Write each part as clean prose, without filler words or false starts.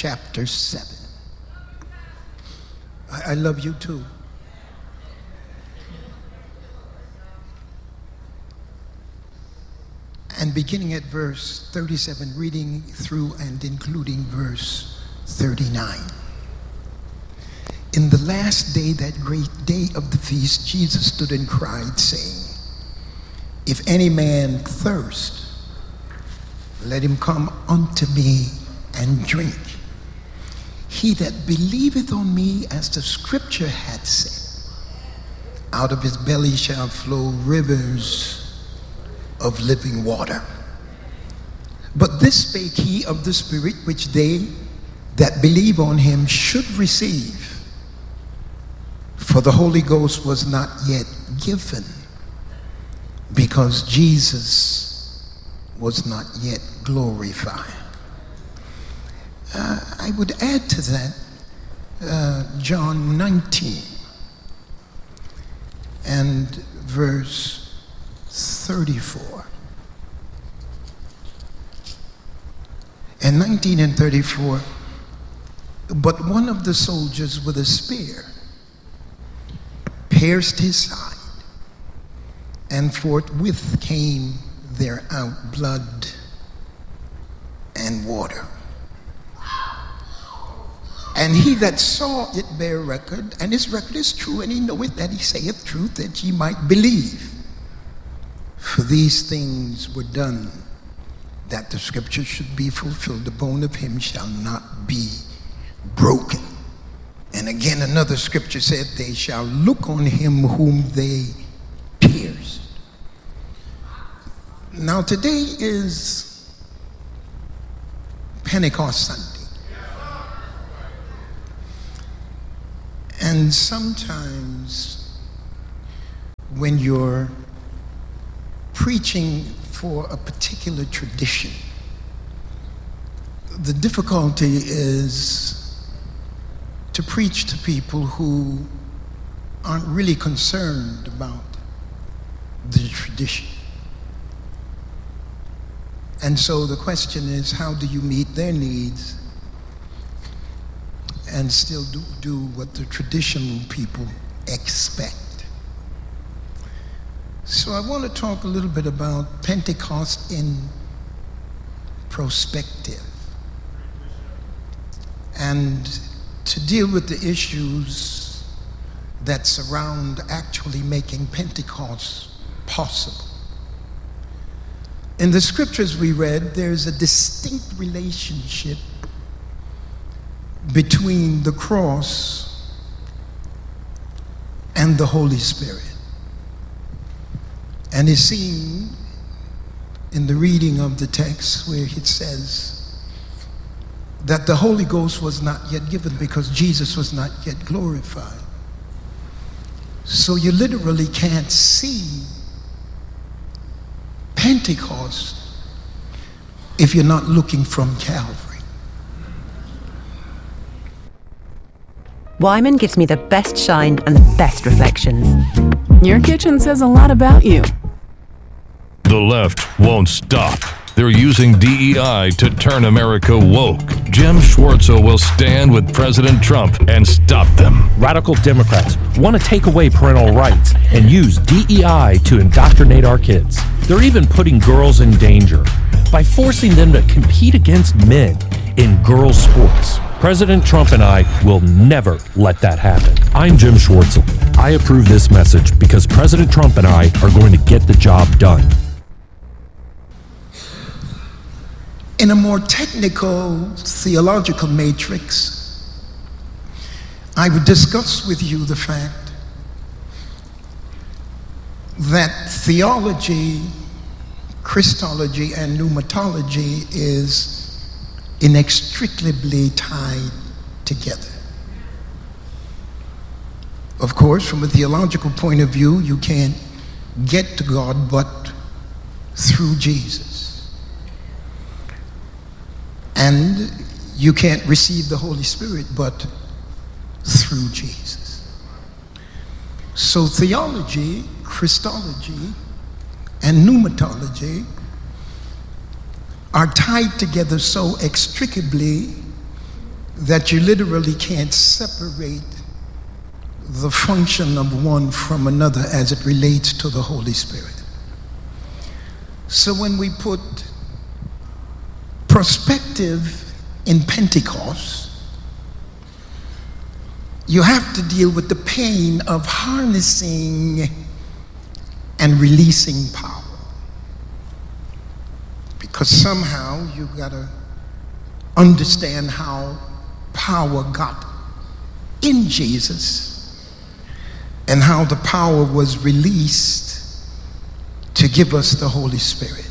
chapter 7. I love you too. And beginning at verse 37, reading through and including verse 39. In the last day, that great day of the feast, Jesus stood and cried, saying, if any man thirst, let him come unto me and drink. He that believeth on me, as the scripture hath said, out of his belly shall flow rivers of living water. But this spake he of the Spirit, which they that believe on him should receive. For the Holy Ghost was not yet given, because Jesus was not yet glorified. I would add to that John 19 and verse 34. And 19 and 34, but one of the soldiers with a spear pierced his side, and forthwith came there out blood and water. And he that saw it bare record, and his record is true, and he knoweth that he saith truth, that ye might believe. For these things were done, that the scripture should be fulfilled. The bone of him shall not be broken. And again, another scripture said, they shall look on him whom they pierced. Now today is Pentecost Sunday. And sometimes when you're preaching for a particular tradition, the difficulty is to preach to people who aren't really concerned about the tradition. And so the question is, how do you meet their needs and still do what the traditional people expect? So I want to talk a little bit about Pentecost in prospective, and to deal with the issues that surround actually making Pentecost possible. In the scriptures we read, there's a distinct relationship between the cross and the Holy Spirit. And it's seen in the reading of the text where it says that the Holy Ghost was not yet given because Jesus was not yet glorified. So you literally can't see Pentecost if you're not looking from Calvary. Wyman gives me the best shine and the best reflections. Your kitchen says a lot about you. The left won't stop. They're using DEI to turn America woke. Jim Schwartzel will stand with President Trump and stop them. Radical Democrats want to take away parental rights and use DEI to indoctrinate our kids. They're even putting girls in danger by forcing them to compete against men in girls' sports. President Trump and I will never let that happen. I'm Jim Schwartzel. I approve this message because President Trump and I are going to get the job done. In a more technical theological matrix, I would discuss with you the fact that theology, Christology, and pneumatology is inextricably tied together. Of course, from a theological point of view, you can't get to God but through Jesus. And you can't receive the Holy Spirit but through Jesus. So theology, Christology, and pneumatology are tied together so inextricably that you literally can't separate the function of one from another as it relates to the Holy Spirit. So when we put perspective in Pentecost, you have to deal with the pain of harnessing and releasing power. Because somehow you gotta understand how power got in Jesus and how the power was released to give us the Holy Spirit.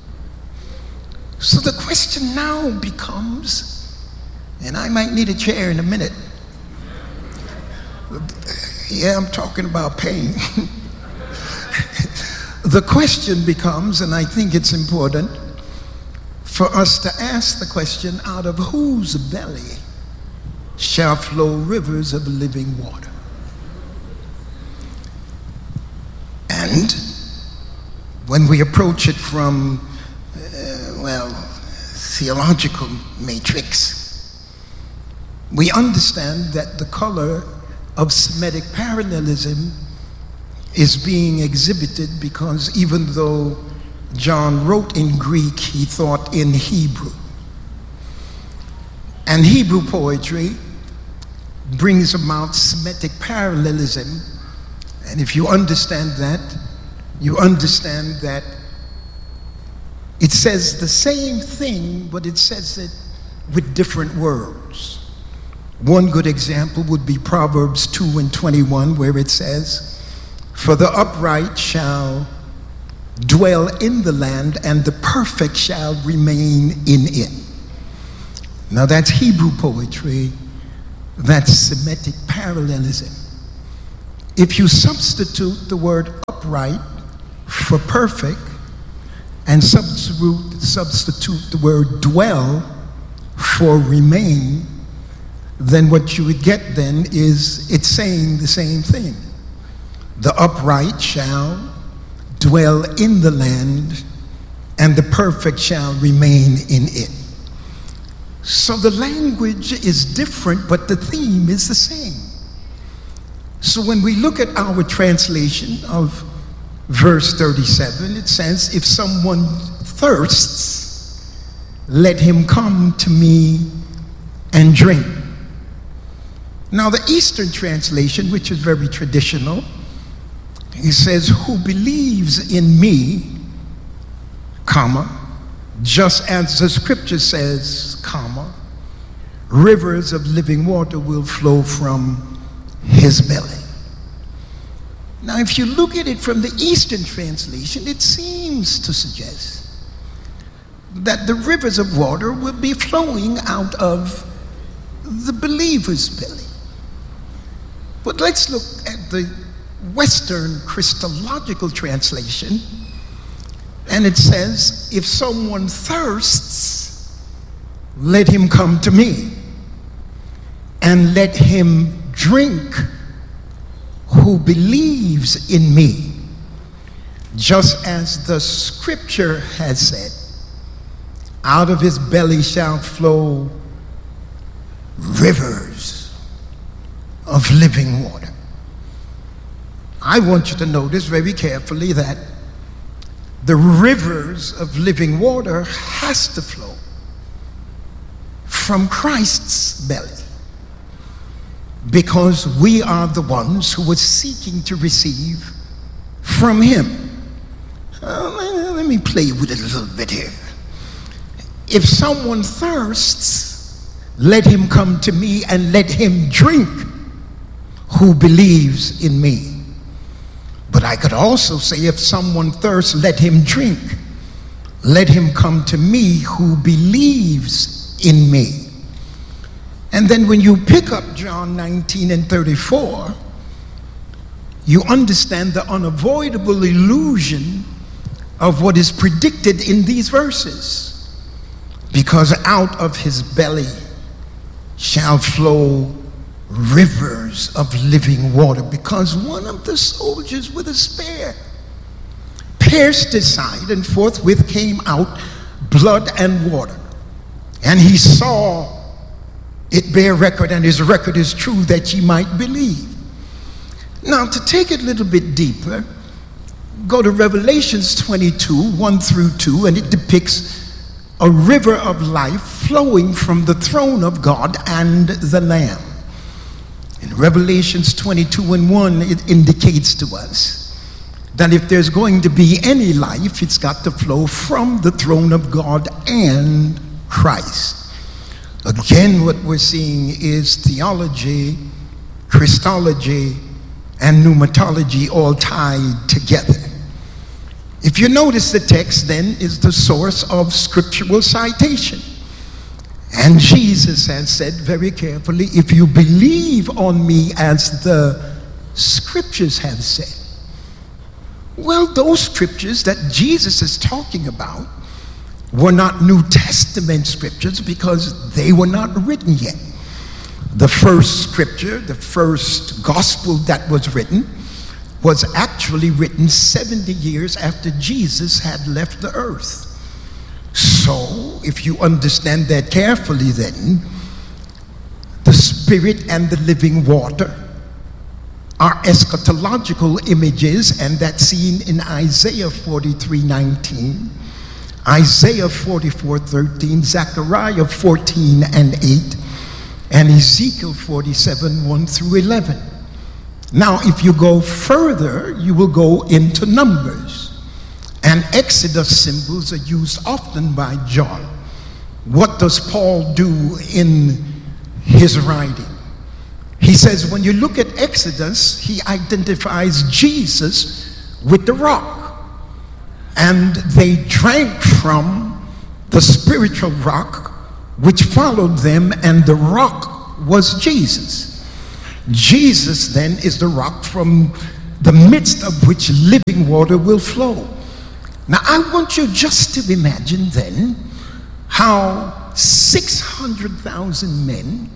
So the question now becomes, and I might need a chair in a minute. Yeah, I'm talking about pain. The question becomes, and I think it's important for us to ask the question, out of whose belly shall flow rivers of living water? And when we approach it from, theological matrix, we understand that the color of Semitic parallelism is being exhibited because even though John wrote in Greek, he thought in Hebrew. And Hebrew poetry brings about Semitic parallelism. And if you understand that, you understand that it says the same thing, but it says it with different words. One good example would be Proverbs 2:21, where it says, "For the upright shall dwell in the land, and the perfect shall remain in it." Now that's Hebrew poetry, that's Semitic parallelism. If you substitute the word upright for perfect and substitute the word dwell for remain, then what you would get then is it's saying the same thing. The upright shall dwell in the land, and the perfect shall remain in it. So the language is different, but the theme is the same. So when we look at our translation of verse 37, it says, "If someone thirsts, let him come to me and drink." Now the Eastern translation, which is very traditional, he says, "Who believes in me, comma, just as the scripture says, comma, rivers of living water will flow from his belly." Now, if you look at it from the Eastern translation, it seems to suggest that the rivers of water will be flowing out of the believer's belly. But let's look at the Western Christological translation, and it says, "If someone thirsts, let him come to me, and let him drink who believes in me, just as the scripture has said, out of his belly shall flow rivers of living water." I want you to notice very carefully that the rivers of living water has to flow from Christ's belly, because we are the ones who are seeking to receive from him. Let me play with it a little bit here. "If someone thirsts, let him come to me, and let him drink who believes in me." But I could also say, "If someone thirsts, let him drink. Let him come to me who believes in me." And then when you pick up John 19:34, you understand the unavoidable illusion of what is predicted in these verses. Because out of his belly shall flow rivers of living water. Because one of the soldiers with a spear pierced his side, and forthwith came out blood and water. And he saw It bear record, and his record is true, that ye might believe. Now, to take it a little bit deeper, go to Revelations 22, 1 through 2, and it depicts a river of life flowing from the throne of God and the Lamb. In Revelations 22 and 1, it indicates to us that if there's going to be any life, it's got to flow from the throne of God and Christ. Again, what we're seeing is theology, Christology, and pneumatology all tied together. If you notice, the text then is the source of scriptural citation. And Jesus has said very carefully, if you believe on me as the scriptures have said. Well, those scriptures that Jesus is talking about were not New Testament scriptures because they were not written yet. The first scripture, the first gospel that was written, was actually written 70 years after Jesus had left the earth. So, if you understand that carefully, then the Spirit and the living water are eschatological images, and that's seen in Isaiah 43:19, Isaiah 44:13, Zechariah 14 and 8, and Ezekiel 47, 1 through 11. Now, if you go further, you will go into Numbers. And Exodus symbols are used often by John. What does Paul do in his writing? He says when you look at Exodus, he identifies Jesus with the rock. And they drank from the spiritual rock which followed them, and the rock was Jesus. Jesus then is the rock from the midst of which living water will flow. Now, I want you just to imagine then how 600,000 men,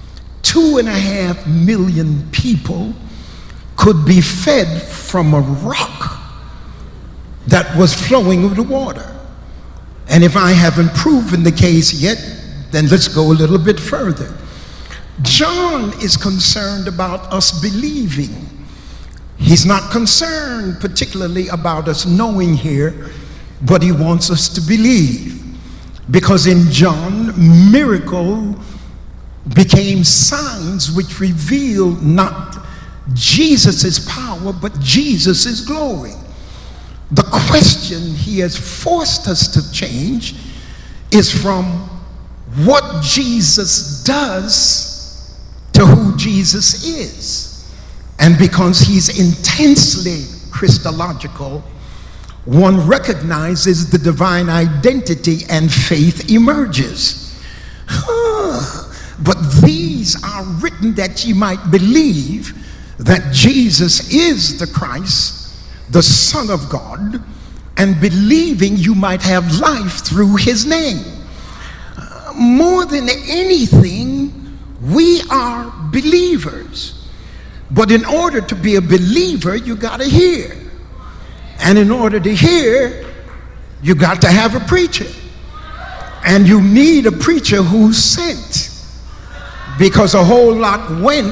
2.5 million people could be fed from a rock that was flowing with the water. And if I haven't proven the case yet, then let's go a little bit further. John is concerned about us believing. He's not concerned particularly about us knowing here, but he wants us to believe. Because in John, miracle became signs which reveal not Jesus' power, but Jesus' glory. The question he has forced us to change is from what Jesus does to who Jesus is. And because he's intensely Christological, one recognizes the divine identity and faith emerges. But these are written that ye might believe that Jesus is the Christ, the Son of God, and believing you might have life through his name. More than anything, we are believers. But in order to be a believer, you got to hear. And in order to hear, you got to have a preacher. And you need a preacher who's sent. Because a whole lot went,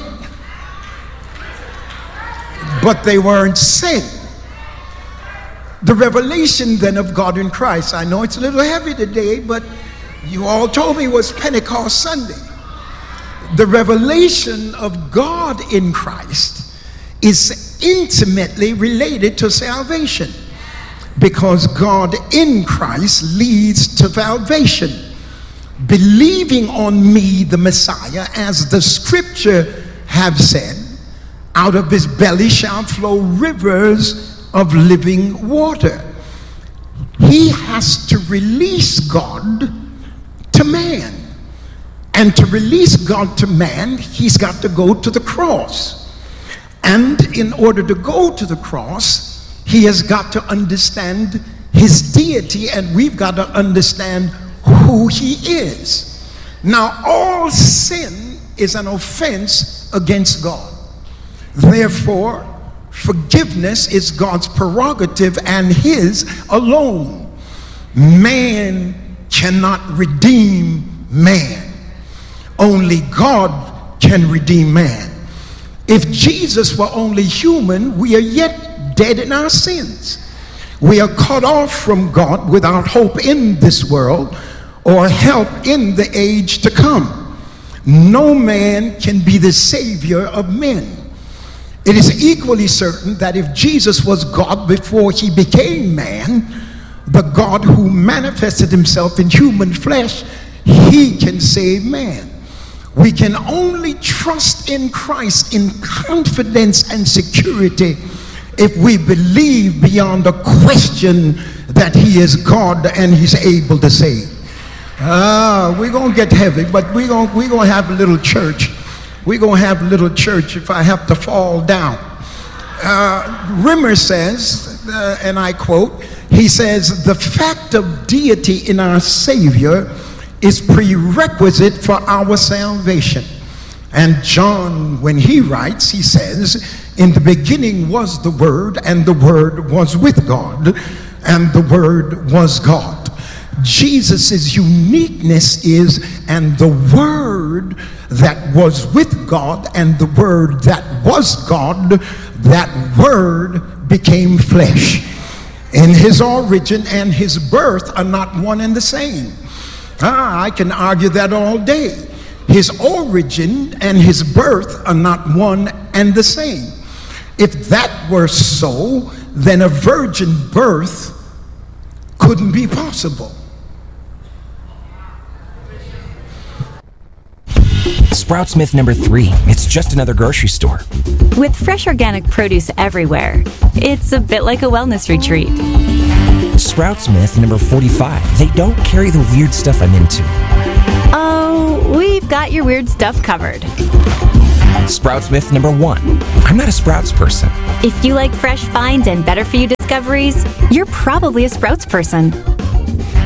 but they weren't sent. The revelation then of God in Christ. I know it's a little heavy today, but you all told me it was Pentecost Sunday. The revelation of God in Christ is intimately related to salvation, because God in Christ leads to salvation. Believing on me, the Messiah, as the scripture have said, out of his belly shall flow rivers of living water. He has to release God to man. And to release God to man, he's got to go to the cross. And in order to go to the cross, he has got to understand his deity, and we've got to understand who he is. Now, all sin is an offense against God. Therefore, forgiveness is God's prerogative and his alone. Man cannot redeem man. Only God can redeem man. If Jesus were only human, we are yet dead in our sins. We are cut off from God without hope in this world or help in the age to come. No man can be the savior of men. It is equally certain that if Jesus was God before he became man, the God who manifested himself in human flesh, he can save man. We can only trust in Christ in confidence and security if we believe beyond a question that he is God and he's able to save. We're going to get heavy, but we're going to have a little church. We're going to have a little church if I have to fall down. Rimmer says, and I quote, he says, the fact of deity in our Savior is prerequisite for our salvation. And John, when he writes, he says, in the beginning was the Word, and the Word was with God, and the Word was God. Jesus' uniqueness is, and the Word that was with God, and the Word that was God, that Word became flesh. In his origin and his birth are not one and the same. I can argue that all day. His origin and his birth are not one and the same. If that were so, then a virgin birth couldn't be possible. Sprouts Myth number 3. It's just another grocery store. With fresh organic produce everywhere, it's a bit like a wellness retreat. Sprouts Myth number 45. They don't carry the weird stuff I'm into. Oh, we've got your weird stuff covered. Sprouts Myth number 1. I'm not a Sprouts person. If you like fresh finds and better for you discoveries, you're probably a Sprouts person.